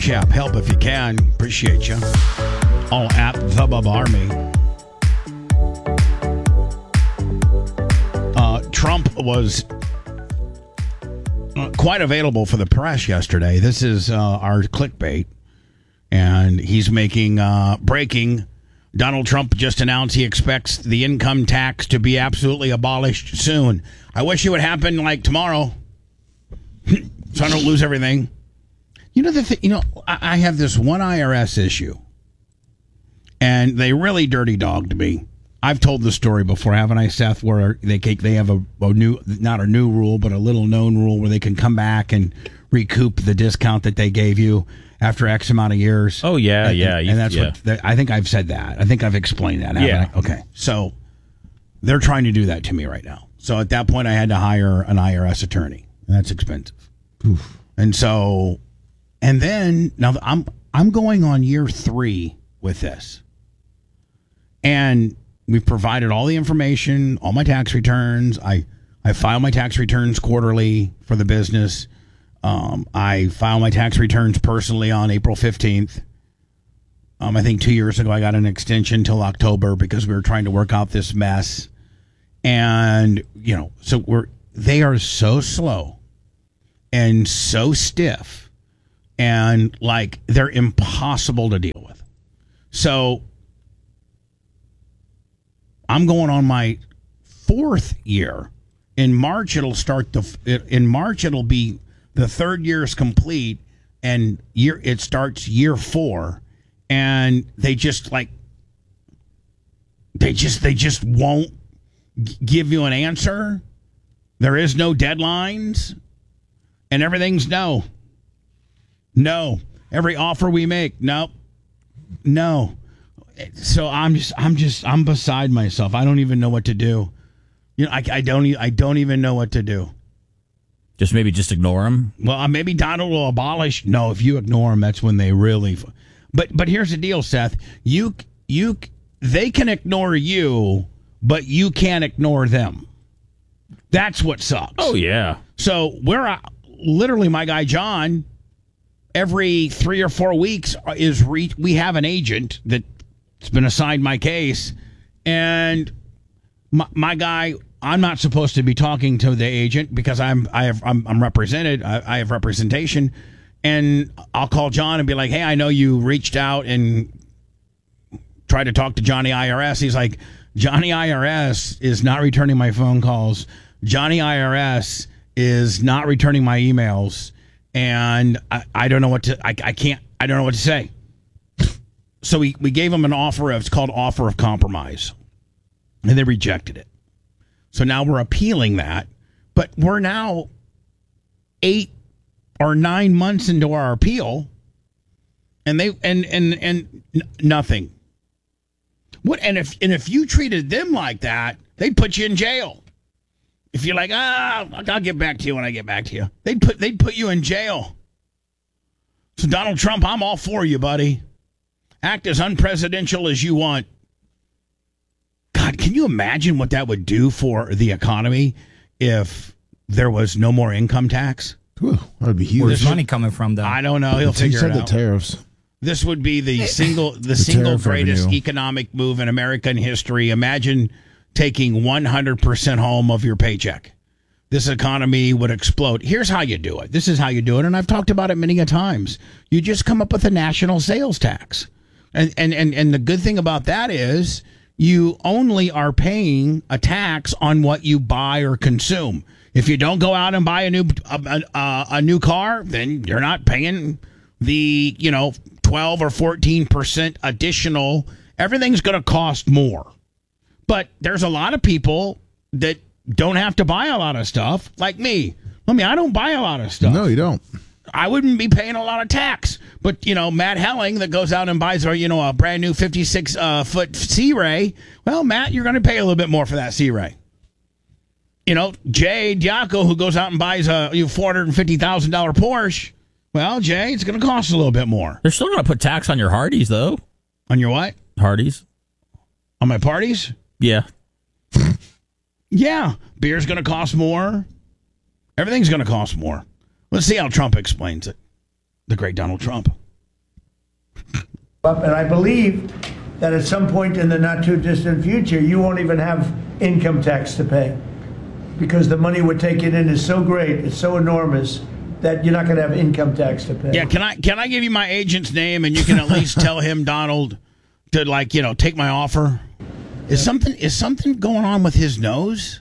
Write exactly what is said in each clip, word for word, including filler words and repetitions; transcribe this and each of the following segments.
Cash App, help if you can. Appreciate you. All at The Bubba Army. Uh, Trump was uh, quite available for the press yesterday. This is uh, our clickbait. And he's making uh, breaking. Donald Trump just announced he expects the income tax to be absolutely abolished soon. I wish it would happen like tomorrow, so I don't lose everything. You know the th- you know I-, I have this one I R S issue, and they really dirty dogged me. I've told the story before, haven't I, Seth? Where they they have a, a new, not a new rule, but a little known rule where they can come back and recoup the discount that they gave you after X amount of years. Oh, yeah, and, yeah. And, and that's yeah. what, the, I think I've said that. I think I've explained that. Yeah. I? Okay. So they're trying to do that to me right now. So at that point, I had to hire an I R S attorney. And that's expensive. Oof. And so, and then, now I'm, I'm going on year three with this. And we've provided all the information, all my tax returns. I, I file my tax returns quarterly for the business. Um, I file my tax returns personally on April fifteenth. Um, I think two years ago I got an extension till October because we were trying to work out this mess. And, you know, so we're they are so slow and so stiff and like they're impossible to deal with. So I'm going on my fourth year. In March it'll start the in March it'll be the third year is complete, and year it starts year four, and they just like they just they just won't g- give you an answer. There is no deadlines, and everything's no, no. Every offer we make, nope, no. So I'm just I'm just I'm beside myself. I don't even know what to do. You know, I, I don't I don't even know what to do. Just maybe just ignore him? Well, uh, maybe Donald will abolish. No, if you ignore them, that's when they really. F- but but here's the deal, Seth. You you they can ignore you, but you can't ignore them. That's what sucks. Oh yeah. So we're uh, literally my guy John. Every three or four weeks is re- we have an agent that's been assigned my case, and my, my guy. I'm not supposed to be talking to the agent because I'm I have I'm, I'm represented. I, I have representation, and I'll call John and be like, "Hey, I know you reached out and tried to talk to Johnny I R S." He's like, "Johnny I R S is not returning my phone calls. Johnny I R S is not returning my emails, and I, I don't know what to I, I can't I don't know what to say." So we we gave him an offer of it's called offer of compromise, and they rejected it. So now we're appealing that, but we're now eight or nine months into our appeal, and they and and and n- nothing. What and if and if you treated them like that, they'd put you in jail. If you're like, ah, I'll get back to you when I get back to you, they'd put they'd put you in jail. So Donald Trump, I'm all for you, buddy. Act as unpresidential as you want. God, can you imagine what that would do for the economy if there was no more income tax? Whew, that would be huge. Where's money coming from, though? I don't know. He'll He figure said it the out. tariffs. This would be the single, the, single tariff greatest revenue. economic move in American history. Imagine taking one hundred percent home of your paycheck. This economy would explode. Here's how you do it. This is how you do it, and I've talked about it many a times. You just come up with a national sales tax, and and and, and the good thing about that is you only are paying a tax on what you buy or consume. If you don't go out and buy a new a, a, a new car, then you're not paying the, you know, twelve or fourteen percent additional. Everything's going to cost more. But there's a lot of people that don't have to buy a lot of stuff, like me. I mean, I don't buy a lot of stuff. No, you don't. I wouldn't be paying a lot of tax. But, you know, Matt Helling that goes out and buys, a, you know, a brand new fifty-six uh, foot Sea-Ray, well, Matt, you're going to pay a little bit more for that Sea-Ray. You know, Jay Diaco, who goes out and buys a you know, four hundred fifty thousand dollars Porsche, well, Jay, it's going to cost a little bit more. They're still going to put tax on your Hardee's, though. On your what? Hardee's. On my parties? Yeah. Yeah. Beer's going to cost more. Everything's going to cost more. Let's see how Trump explains it. The great Donald Trump. up, and I believe that at some point in the not-too-distant future, you won't even have income tax to pay because the money we're taking in is so great, it's so enormous, that you're not going to have income tax to pay. Yeah, can I can I give you my agent's name and you can at least tell him, Donald, to like, you know, take my offer? Is something is something going on with his nose?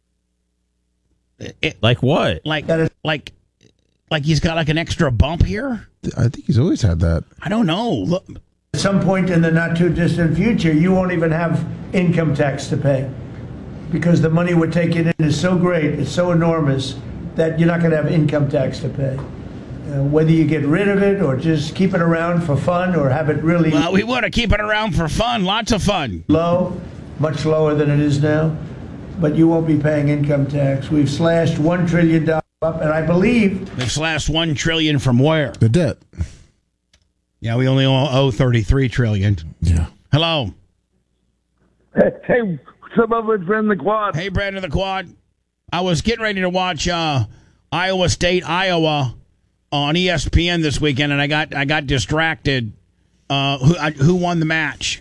It, Like what? like like like he's got like an extra bump here? I think he's always had that. I don't know. Look, At some point in the not-too-distant future, you won't even have income tax to pay because the money we're taking in is so great, it's so enormous, that you're not going to have income tax to pay. Uh, whether you get rid of it or just keep it around for fun or have it really well, we want to keep it around for fun, lots of fun. low, much lower than it is now, but you won't be paying income tax. We've slashed one trillion dollars up, and I believe This last one trillion from where? The debt. Yeah, we only owe thirty-three trillion. Yeah. Hello. Hey, what's up, my friend, the quad? Hey, Brandon the Quad. I was getting ready to watch uh, Iowa State, Iowa on E S P N this weekend, and I got I got distracted. Uh, who I, who won the match?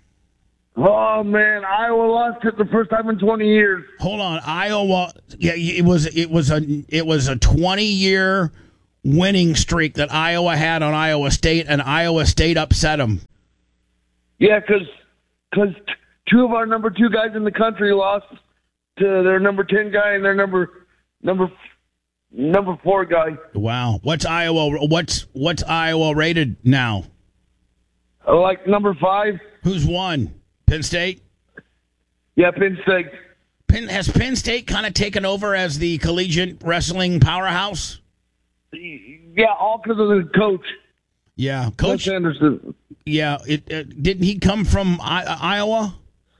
Oh man, Iowa lost it the first time in twenty years. Hold on, Iowa. Yeah, it was it was a it was a twenty year winning streak that Iowa had on Iowa State, and Iowa State upset them. Yeah, because because two of our number two guys in the country lost to their number ten guy and their number number number four guy. Wow, what's Iowa? What's what's Iowa rated now? Uh, Like number five. Who's won? Penn State. Yeah, Penn State. Penn, has Penn State kind of taken over as the collegiate wrestling powerhouse? Yeah, all because of the coach, Yeah, Coach Coach. Anderson. Yeah, it, it didn't he come from I, uh, Iowa?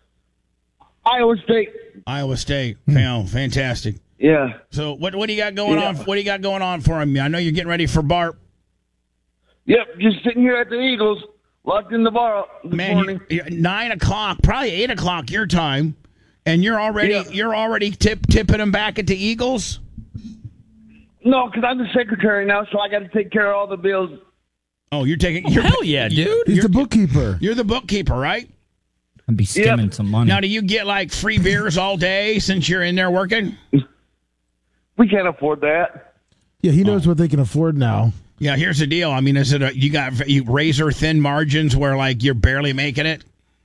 Iowa State. Iowa State. Yeah, fantastic. Yeah. So what what do you got going Yeah. on? What do you got going on for him? I know you're getting ready for Bart. Yep, just sitting here at the Eagles, locked in the bar this Man, morning. you, you- nine o'clock, probably eight o'clock your time, and you're already Yeah. you're already tip tipping him back at the Eagles. No, because I'm the secretary now, so I got to take care of all the bills. Oh, you're taking. You're, Hell yeah, dude. He's the bookkeeper. You're the bookkeeper, right? I'd be skimming Yep. some money. Now, do you get like free beers all day since you're in there working? We can't afford that. Yeah, he knows what they can afford now. Yeah, here's the deal. I mean, is it a, you got you razor thin margins where like you're barely making it?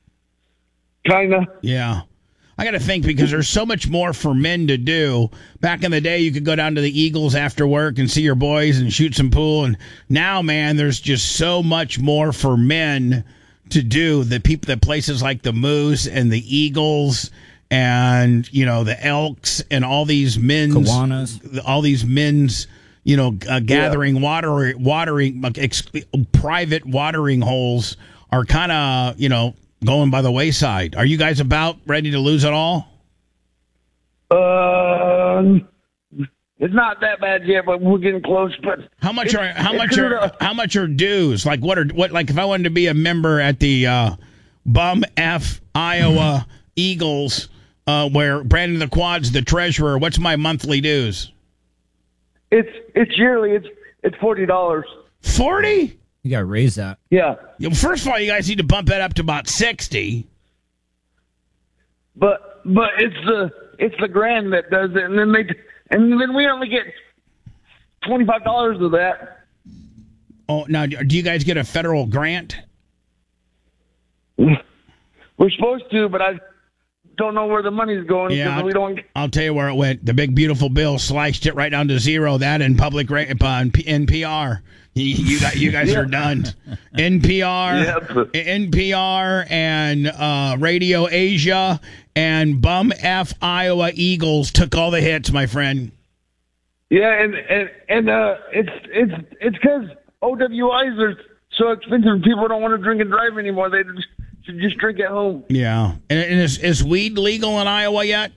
Kinda. Yeah. I got to think because there's so much more for men to do. Back in the day, you could go down to the Eagles after work and see your boys and shoot some pool. And now, man, there's just so much more for men to do. The people, the places like the Moose and the Eagles and, you know, the Elks and all these men's, Kiwanis. all these men's, you know, uh, gathering water, watering, like, ex- private watering holes are kind of, you know, going by the wayside. Are you guys about ready to lose it all? Um, it's not that bad yet, but we're getting close. But How much are how it's much good are enough. how much are dues? Like what are what like if I wanted to be a member at the uh, Bum F Iowa Eagles, uh, where Brandon the Quad's the treasurer, what's my monthly dues? it's it's yearly. It's it's forty dollars. Forty? You got to raise that. Yeah, First of all, you guys need to bump that up to about sixty. but but it's the it's the grand that does it, and then they and then we only get twenty five dollars of that. Oh, now do you guys get a federal grant? We're supposed to, but I don't know where the money's going because Yeah, we don't. I'll tell you where it went. The big beautiful bill sliced it right down to zero. That in public ra- uh, N P R. You, you got you guys Yeah. are done. N P R, Yep. N P R, and uh, Radio Asia and Bum F Iowa Eagles took all the hits, my friend. Yeah, and and and uh, it's it's it's because O W Is are so expensive. People don't want to drink and drive anymore. They just, should just drink at home. Yeah, and, and is is weed legal in Iowa yet?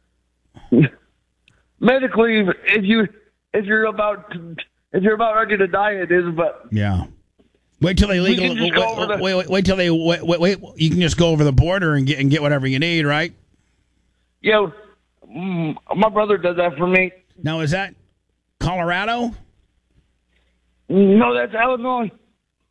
Medically, if you if you're about to, if you're about ready to die, it is. But Yeah. Wait till they legal. can just Wait, go over the- wait, wait, wait till they wait, wait, wait. You can just go over the border and get and get whatever you need, right? yeah, mm, my brother does that for me. Now is that Colorado? No, that's Illinois.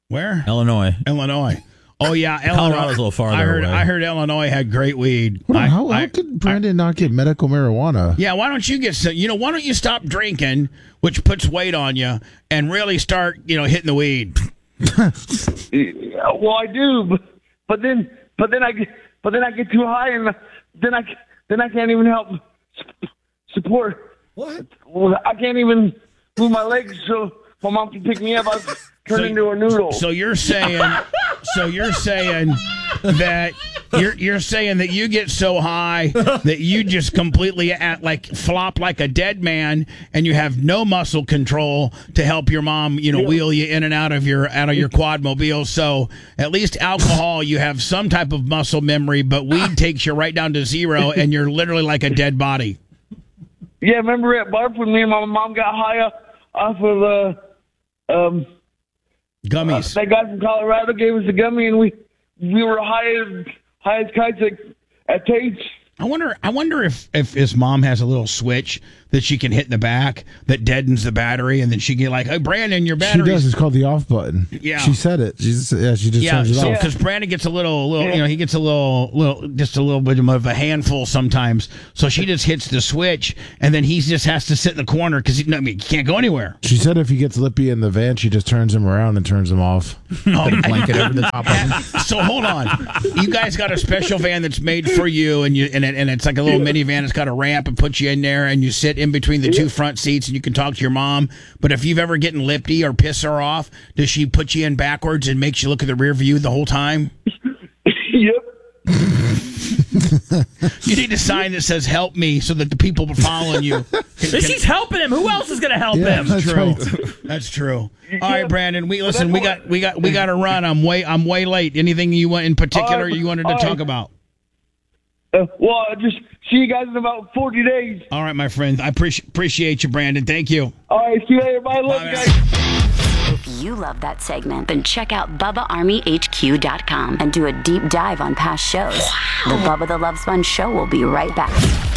Where? Illinois. Illinois. Oh yeah, Illinois. Colorado's a little farther I heard. away. I heard Illinois had great weed. Hold on, I- how, how I- could Brandon not get medical marijuana? Yeah, why don't you get some? You know, why don't you stop drinking, which puts weight on you, and really start, you know, hitting the weed? Yeah, well, I do, but, but then, but then I get, but then I get too high, and then I, then I can't even help s- support. What? Well, I can't even move my legs, so my mom can pick me up. I turn So- into a noodle. So you're saying, so you're saying that you're you're saying that you get so high that you just completely at like flop like a dead man, and you have no muscle control to help your mom, you know, wheel you in and out of your out of your quadmobile. So at least alcohol, you have some type of muscle memory, but weed takes you right down to zero, and you're literally like a dead body. Yeah, remember at Barf when me and my mom got high off, off of uh, um, Gummies. that guy from Colorado gave us a gummy, and we we were high as high as kites at, at Tate's. I wonder. I wonder if if his mom has a little switch that she can hit in the back that deadens the battery, and then she can get like, "Hey, Brandon, your She battery." does. It's called the off button. Yeah. She said it. She's yeah. She just Yeah, turns it so off. because Brandon gets a little, little, you know, he gets a little, little, just a little bit of a handful sometimes. So she just hits the switch, and then he just has to sit in the corner because he, I mean, he can't go anywhere. She said if he gets lippy in the van, she just turns him around and turns him off. Oh, Blanket over the top of him. so hold on, you guys got a special van that's made for you, and you and, it, and it's like a little minivan. It's got a ramp and puts you in there, and you sit in between the two front seats, and you can talk to your mom. But if you've ever getting lippy or piss her off, does she put you in backwards and makes you look at the rear view the whole time? Yep. You need a sign that says "Help me" so that the people following you. Can, can, She's helping him. Who else is going to help Yeah, him? that's true. right. That's true. All right, Brandon. We listen. We got we got we got to run. I'm way I'm way late. Anything you want in particular Uh, you wanted to uh, talk about? Uh, well, I'll just see you guys in about forty days. All right, my friend. I appreciate appreciate you, Brandon. Thank you. All right, see you later. Bye. Love Bye, you man. guys. If you love that segment, then check out Bubba Army H Q dot com and do a deep dive on past shows. The Bubba the Love Sponge Show will be right back.